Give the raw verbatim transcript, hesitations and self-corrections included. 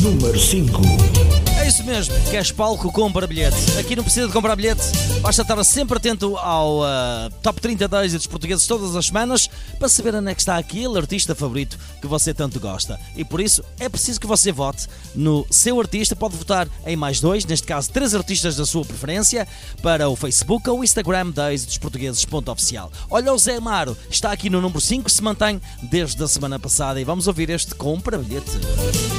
número cinco. É isso mesmo, queres palco, compra bilhete. Aqui não precisa de comprar bilhete, basta estar sempre atento ao uh, Top trinta de êxitos portugueses todas as semanas para saber onde é que está aquele artista favorito que você tanto gosta. E por isso é preciso que você vote no seu artista. Pode votar em mais dois, neste caso três artistas da sua preferência, para o Facebook ou o Instagram da êxitos portugueses ponto oficial. Olha, o Zé Amaro está aqui no número cinco, se mantém desde a semana passada, e vamos ouvir este compra bilhete.